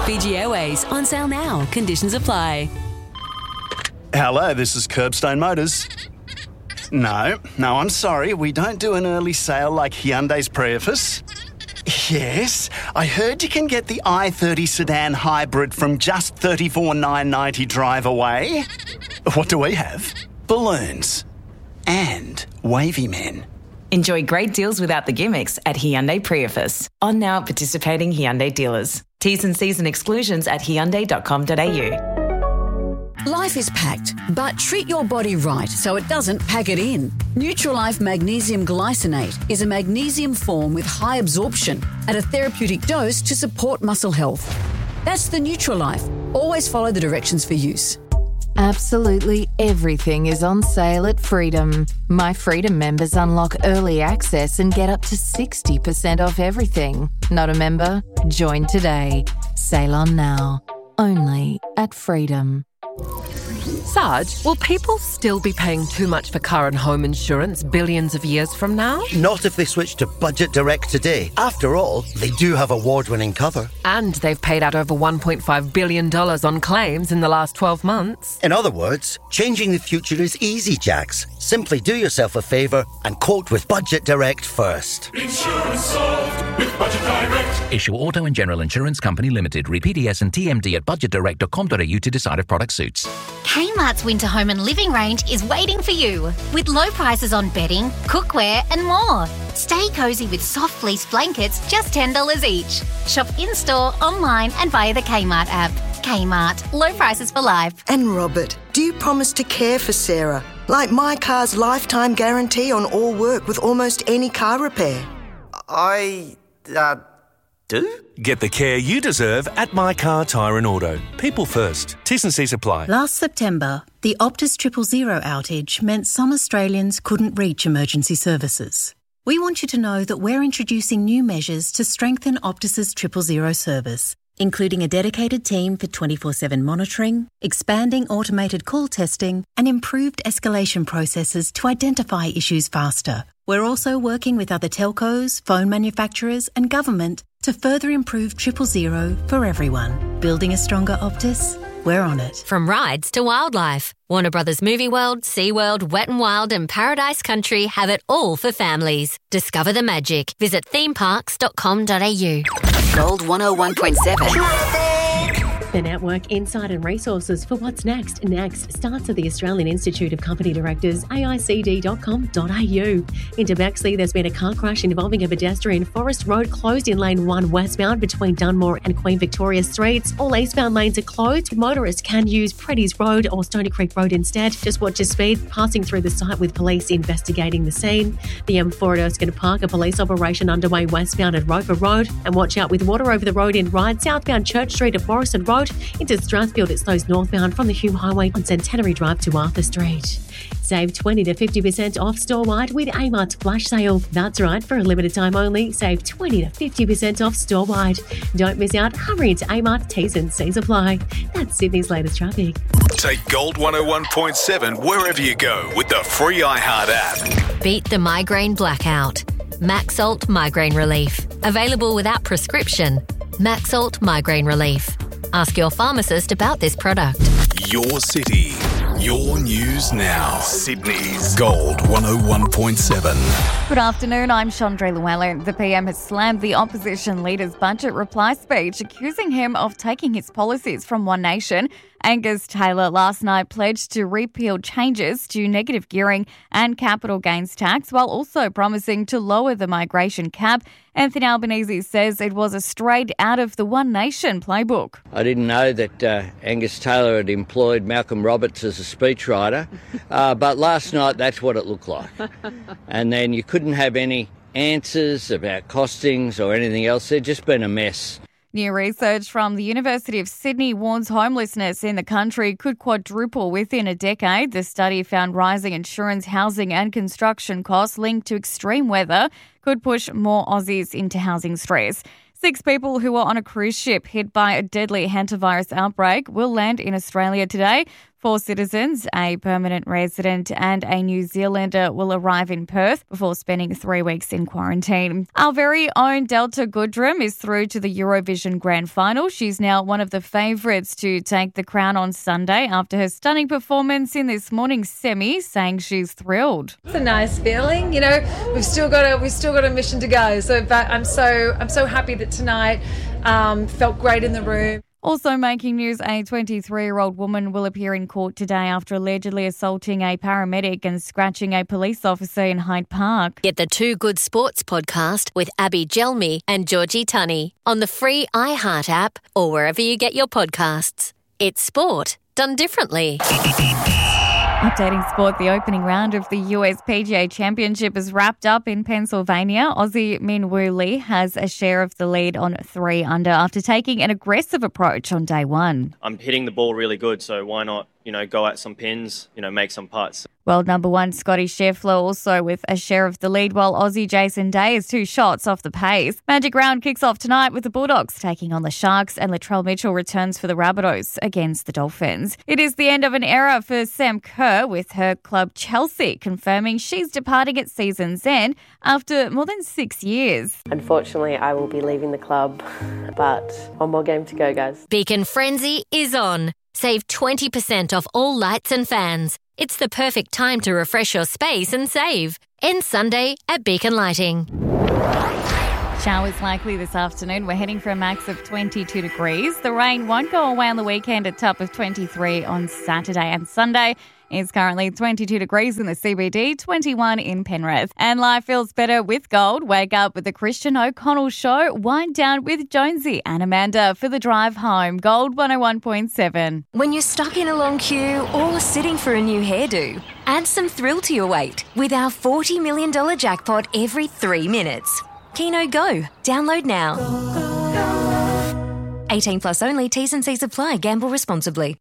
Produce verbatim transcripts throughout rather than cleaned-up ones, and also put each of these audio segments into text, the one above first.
Fiji Airways, on sale now. Conditions apply. Hello, this is Curbstone Motors. No, no, I'm sorry. We don't do an early sale like Hyundai's Prius. Yes, I heard you can get the i thirty sedan hybrid from just thirty-four thousand nine hundred ninety drive away. What do we have? Balloons. And wavy men. Enjoy great deals without the gimmicks at Hyundai Prius. On now at participating Hyundai dealers. T's and C's and exclusions at hyundai dot com dot a u. Life is packed, but treat your body right so it doesn't pack it in. Nutrilife Magnesium Glycinate is a magnesium form with high absorption at a therapeutic dose to support muscle health. That's the Nutrilife. Always follow the directions for use. Absolutely everything is on sale at Freedom. My Freedom members unlock early access and get up to sixty percent off everything. Not a member? Join today. Sale on now. Only at Freedom. Sarge, will people still be paying too much for car and home insurance billions of years from now? Not if they switch to Budget Direct today. After all, they do have award-winning cover. And they've paid out over one point five billion dollars on claims in the last twelve months. In other words, changing the future is easy, Jax. Simply do yourself a favour and quote with Budget Direct first. Insurance solved with Budget Direct. Issue Auto and General Insurance Company Limited. Read P D S and T M D at budget direct dot com dot a u to decide if product suits. Kmart's winter home and living range is waiting for you with low prices on bedding, cookware and more. Stay cosy with soft fleece blankets, just ten dollars each. Shop in-store, online and via the Kmart app. Kmart, low prices for life. And Robert, do you promise to care for Sarah? Like my car's lifetime guarantee on all work with almost any car repair. I, uh, do? Get the care you deserve at My Car Tyre and Auto. People first. T's and C's apply. Last September, the Optus Triple Zero outage meant some Australians couldn't reach emergency services. We want you to know that we're introducing new measures to strengthen Optus's Triple Zero service, including a dedicated team for twenty-four seven monitoring, expanding automated call testing, and improved escalation processes to identify issues faster. We're also working with other telcos, phone manufacturers, and government to further improve Triple Zero for everyone. Building a stronger Optus? We're on it. From rides to wildlife, Warner Brothers Movie World, SeaWorld, Wet n Wild and Paradise Country have it all for families. Discover the magic. Visit theme parks dot com dot a u. Gold one oh one point seven. The network insight and resources for what's next. Next starts at the Australian Institute of Company Directors, A I C D dot com dot a u. Into Bexley, there's been a car crash involving a pedestrian. Forest Road closed in lane one westbound between Dunmore and Queen Victoria Streets. All eastbound lanes are closed. Motorists can use Preddy's Road or Stony Creek Road instead. Just watch your speed. Passing through the site with police investigating the scene. The M four at Erskine Park, a police operation underway westbound at Roper Road. And watch out with water over the road in Ryde, southbound Church Street at Morrison Road. Into Strathfield, it slows northbound from the Hume Highway on Centenary Drive to Arthur Street. Save twenty to fifty percent off store-wide with Amart's flash sale. That's right, for a limited time only. Save twenty to fifty percent off store-wide. Don't miss out. Hurry into Amart. T's and C's apply. That's Sydney's latest traffic. Take Gold one oh one point seven wherever you go with the free iHeart app. Beat the migraine blackout. Maxalt Migraine Relief. Available without prescription. Maxalt Migraine Relief. Ask your pharmacist about this product. Your city, your news now. Sydney's Gold one oh one point seven. Good afternoon, I'm Chandra Llewellyn. The P M has slammed the opposition leader's budget reply speech, accusing him of taking his policies from One Nation. Angus Taylor last night pledged to repeal changes to negative gearing and capital gains tax, while also promising to lower the migration cap. Anthony Albanese says it was a straight out of the One Nation playbook. I didn't know that uh, Angus Taylor had employed Malcolm Roberts as a speechwriter, uh, but last night that's what it looked like. And then you couldn't have any answers about costings or anything else. There'd just been a mess. New research from the University of Sydney warns homelessness in the country could quadruple within a decade. The study found rising insurance, housing and construction costs linked to extreme weather could push more Aussies into housing stress. Six people who were on a cruise ship hit by a deadly hantavirus outbreak will land in Australia today. Four citizens, a permanent resident and a New Zealander will arrive in Perth before spending three weeks in quarantine. Our very own Delta Goodrum is through to the Eurovision Grand Final. She's now one of the favourites to take the crown on Sunday after her stunning performance in this morning's semi, saying she's thrilled. It's a nice feeling, you know. We've still got a we've still got a mission to go. So, but I'm so I'm so happy that tonight um, felt great in the room. Also making news, a twenty-three-year-old woman will appear in court today after allegedly assaulting a paramedic and scratching a police officer in Hyde Park. Get the Two Good Sports podcast with Abby Gelmi and Georgie Tunney on the free iHeart app or wherever you get your podcasts. It's sport done differently. Updating sport, the opening round of the U S P G A Championship is wrapped up in Pennsylvania. Aussie Min Woo Lee has a share of the lead on three under after taking an aggressive approach on day one. I'm hitting the ball really good, so why not, you know, go at some pins, you know, make some putts. World number one Scotty Scheffler also with a share of the lead, while Aussie Jason Day is two shots off the pace. Magic Round kicks off tonight with the Bulldogs taking on the Sharks, and Latrell Mitchell returns for the Rabbitohs against the Dolphins. It is the end of an era for Sam Kerr, with her club Chelsea confirming she's departing at season's end after more than six years. Unfortunately, I will be leaving the club, but one more game to go, guys. Beacon Frenzy is on. Save twenty percent off all lights and fans. It's the perfect time to refresh your space and save. Ends Sunday at Beacon Lighting. Showers likely this afternoon. We're heading for a max of twenty-two degrees. The rain won't go away on the weekend, a top of twenty-three on Saturday and Sunday. It's currently twenty-two degrees in the C B D, twenty-one in Penrith. And life feels better with gold. Wake up with the Christian O'Connell Show. Wind down with Jonesy and Amanda for the drive home. Gold one oh one point seven. When you're stuck in a long queue or sitting for a new hairdo, add some thrill to your wait with our forty million dollars jackpot every three minutes. Keno Go. Download now. eighteen plus only. T's and C's apply. Gamble responsibly.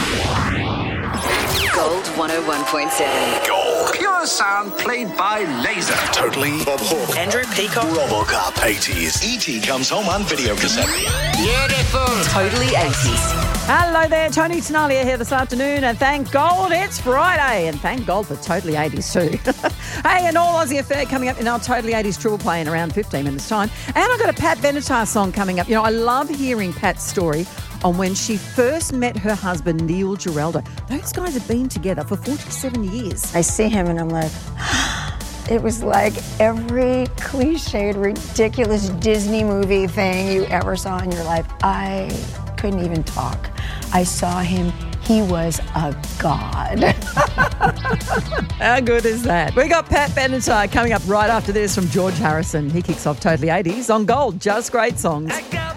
Gold one oh one point seven. Gold. Pure sound played by Laser. Totally. Bob Hawke. Andrew Peacock. Robocop. eighties. E T comes home on video cassette. Beautiful. Totally eighties. Hello there, Tony Tenalia here this afternoon, and thank God it's Friday, and thank God for Totally eighties too. Hey, an all-Aussie affair coming up in our Totally eighties triple play in around fifteen minutes' time. And I've got a Pat Benatar song coming up. You know, I love hearing Pat's story on when she first met her husband, Neil Giraldo. Those guys have been together for forty-seven years. I see him and I'm like, it was like every cliched, ridiculous Disney movie thing you ever saw in your life. I couldn't even talk. I saw him. He was a god. How good is that? We got Pat Benatar coming up right after this from George Harrison. He kicks off Totally eighties on Gold. Just great songs.